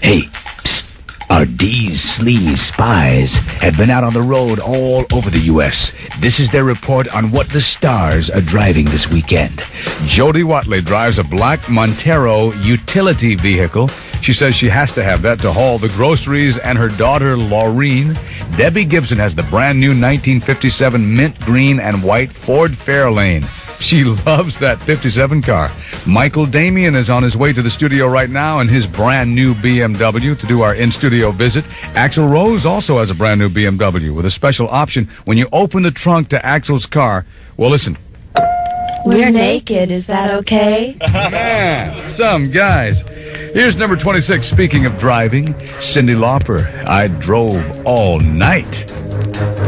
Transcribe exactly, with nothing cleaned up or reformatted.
Hey, psst. Our D's sleaze spies have been out on the road all over the U S. This is their report on what the stars are driving this weekend. Jody Watley drives a black Montero utility vehicle. She says she has to have that to haul the groceries, and her daughter, Laureen. Debbie Gibson has the brand new nineteen fifty-seven mint green and white Ford Fairlane. She loves that fifty-seven car. Michael Damian is on his way to the studio right now in his brand new B M W to do our in-studio visit. Axl Rose also has a brand new B M W with a special option when you open the trunk to Axl's car. Well, listen. We're naked, is that okay? Man, some guys. Here's number twenty-six. Speaking of driving, Cyndi Lauper. I drove all night.